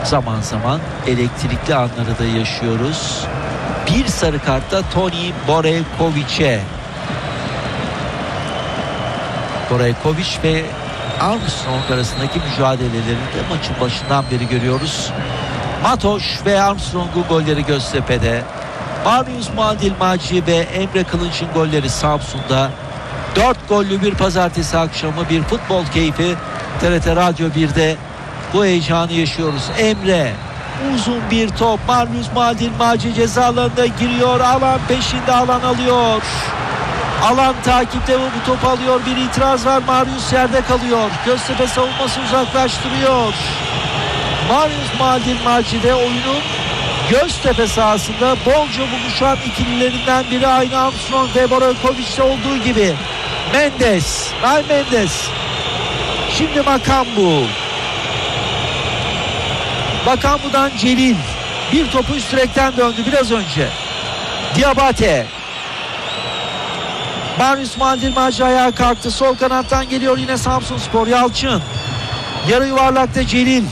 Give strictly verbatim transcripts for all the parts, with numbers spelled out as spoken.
Zaman zaman elektrikli anları da yaşıyoruz. Bir sarı kartta Toni Borevkovic'e. Borevkovic ve Armstrong arasındaki mücadelelerini de maçın başından beri görüyoruz. Matoş ve Armstrong'un golleri Göztepe'de. Marius Muadilmacı ve Emre Kılınç'ın golleri Samsun'da. Dört gollü bir pazartesi akşamı, bir futbol keyfi. T R T Radyo bir'de bu heyecanı yaşıyoruz. Emre, uzun bir top. Marius Muadilmacı ceza alanına giriyor. Alan peşinde, alan alıyor. Alan takipte ve bu topu alıyor. Bir itiraz var. Marius yerde kalıyor. Göztepe savunması uzaklaştırıyor. Marius Muadilmacı de oyunun Göztepe sahasında bolca buluşan ikililerinden biri, aynı Armstrong ve Borevkovic'te olduğu gibi. Mendes, Ray Mendes. Şimdi Makambu. Makambu'dan Celil. Bir topu üst direkten döndü biraz önce. Diabate. Marius Muadilmacı ayağa kalktı. Sol kanattan geliyor yine Samsunspor. Yalçın. Yarı yuvarlakta Celil.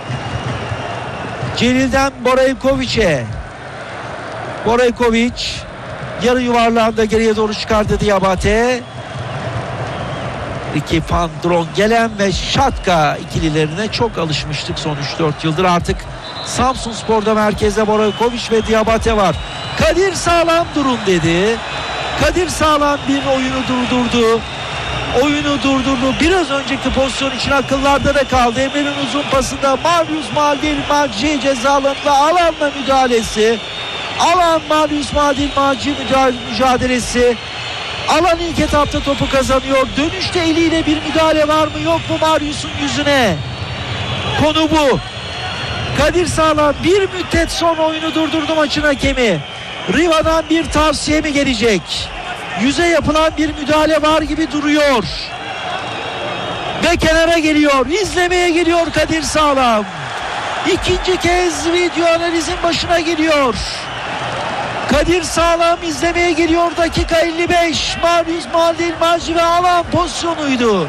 Celil'den Borevkovic'e. Borevkovic yarı yuvarlağında geriye doğru çıkardı Diabate. Ricky van Drongelen ve Şatka ikililerine çok alışmıştık son üç dört yıldır. Artık Samsunspor'da merkezde Borevkovic ve Diabate var. Kadir Sağlam durun dedi. Kadir Sağlam bir oyunu durdurdu. Oyunu durdurdu. Biraz önceki pozisyon için akıllarda da kaldı. Emre'nin uzun pasında Marius Muadilmacı ceza alanında alanla müdahalesi. Alan Marius Muadilmacı mücadelesi. Alan ilk etapta topu kazanıyor. Dönüşte eliyle bir müdahale var mı yok mu Marius'un yüzüne? Konu bu. Kadir Sağlam bir müddet sonra oyunu durdurdu maçın hakemi. Riva'dan bir tavsiye mi gelecek? Yüze yapılan bir müdahale var gibi duruyor. Ve kenara geliyor. İzlemeye geliyor Kadir Sağlam. İkinci kez video analizin başına geliyor. Kadir Sağlam izlemeye geliyor. Dakika elli beş. Marius Muadilmacı ve alan pozisyonuydu.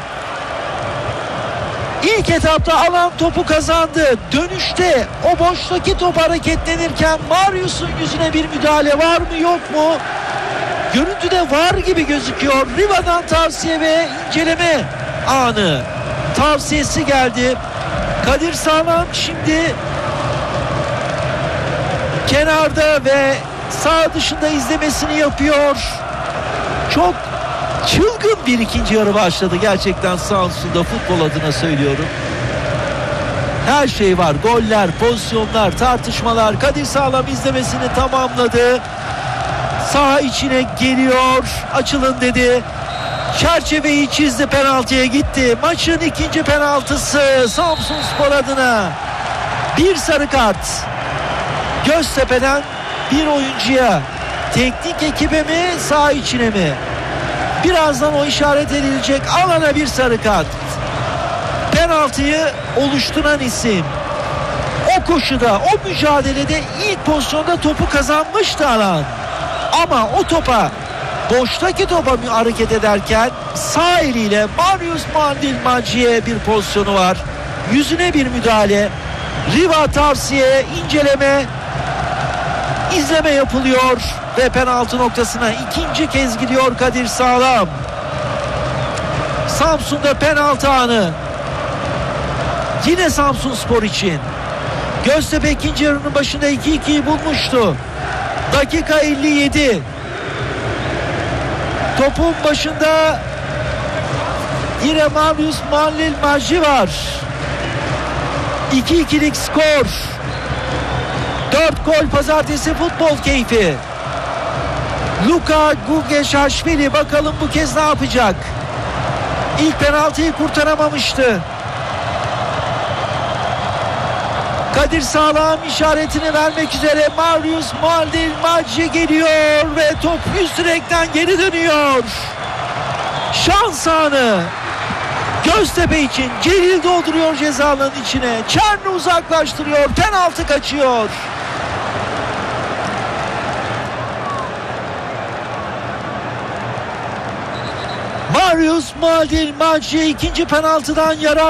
İlk etapta alan topu kazandı. Dönüşte o boştaki top hareketlenirken Marius'un yüzüne bir müdahale var mı yok mu? Görüntüde var gibi gözüküyor. Riva'dan tavsiye ve inceleme anı. Tavsiyesi geldi. Kadir Sağlam şimdi kenarda ve sağ dışında izlemesini yapıyor. Çok çılgın bir ikinci yarı başladı. Gerçekten Samsun'da futbol adına söylüyorum. Her şey var. Goller, pozisyonlar, tartışmalar. Kadir Sağlam izlemesini tamamladı. Saha içine geliyor. Açılın dedi. Çerçeveyi çizdi, penaltıya gitti. Maçın ikinci penaltısı Samsunspor adına. Bir sarı kart. Göztepe'den bir oyuncuya. Teknik ekibe mi, saha içine mi? Birazdan o işaret edilecek. Alana bir sarı kart. Penaltıyı oluşturan isim. O koşuda, o mücadelede ilk pozisyonda topu kazanmıştı alan. Ama o topa, boştaki topa hareket ederken sağ eliyle Marius Muadilmacı'ya bir pozisyonu var. Yüzüne bir müdahale. Riva tavsiye, inceleme, izleme yapılıyor ve penaltı noktasına ikinci kez gidiyor Kadir Sağlam. Samsun'da penaltı anı. Yine Samsunspor için. Göztepe ikinci yarının başında iki ikiyi bulmuştu. Dakika elli yedi. Topun başında yine Marius Muadilmacı var. iki ikilik skor. dört gol pazartesi futbol keyfi. Luka Gugeşaşvili bakalım bu kez ne yapacak? İlk penaltıyı kurtaramamıştı. Kadir Sağlam işaretini vermek üzere. Marius Muadilmacı geliyor ve top üst direkten geri dönüyor. Şans anı. Göztepe için Celil dolduruyor ceza alanının içine. Çerni uzaklaştırıyor. Penaltı kaçıyor. Marius Muadilmacı ikinci penaltıdan yarar.